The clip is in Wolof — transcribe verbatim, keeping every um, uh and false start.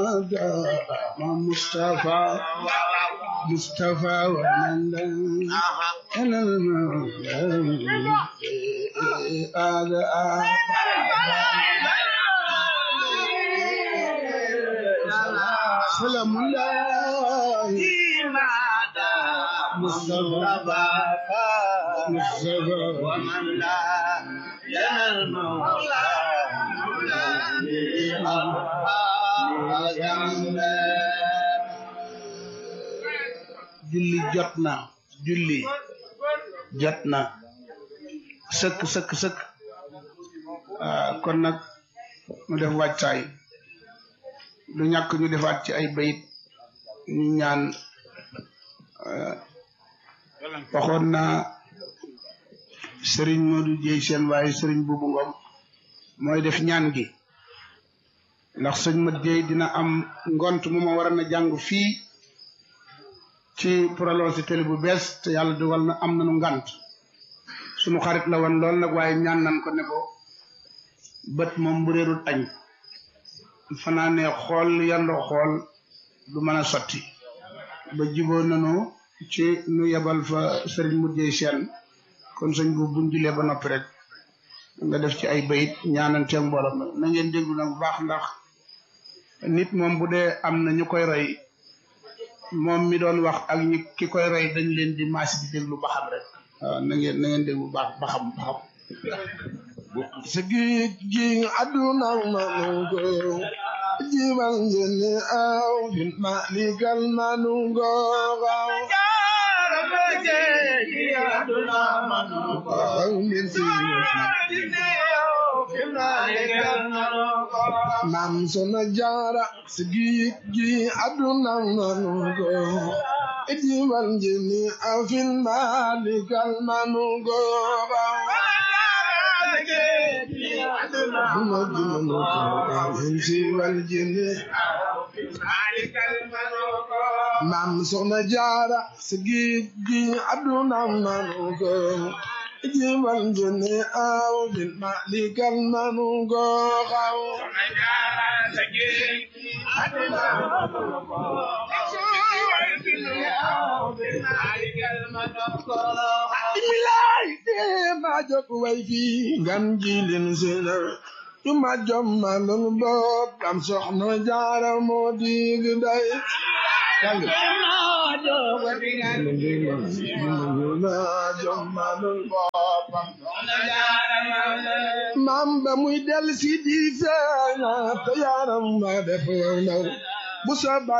مصطفى مصطفى ومن أنا هذا سلام الله مصطفى مصطفى ومن لا المولى julli jot na julli jot na sëkk sëkk sëkk kon nag mu def wàccaay lu ñàkk ñu defaat ci ay bayit ñu ñaan waxoon na Serigne Modou Dieye seen waaye Serigne Boubou Ngom mooy def ñaan gi ndax sëñ Mat Dieye dina am ngont mu ma waroon a jàng fii ci prolongé télé bu bees te yàlla dogal na am nañu ngant sunu xarit la woon lool nag waaye ñaan nan ko ne ko bët moom bu réerul añ fanaane xool yandoo xool du mën a sotti ba jiboo nanu ci nu yebal fa sëriñ Mat Dieye seen kon sëñ bu buñ julee ba noppi rek nga def ci ay bayit ñaananteeg mbooloo ma na ngeen déglu nag bu baax ndax nit moom bu dee am na ñu koy roy moom mi doon wax ak ñi ki koy roy dañ leen di maasi di déglu ba xam rek waaw na ngeen na ngeen déglu baax ba xam ba xam si géej gi àdduna manu ko jimal njëni aw bin malikal manu ko waaw Maam Soxna Jaara si géej gi àdduna manu ko jimal njëni aw bin malikal manu ko waaw Maam Soxna Jaara si géej gi àdduna manu ko jimal njëni aw bin malikal manu ko xaw Bismillah de ma jóg way fi ngam jilin sena yu ma jommalun bopp am Soxna Jaara moo dig day maam ba muy del si di feeña te yaram ma def naw bu sa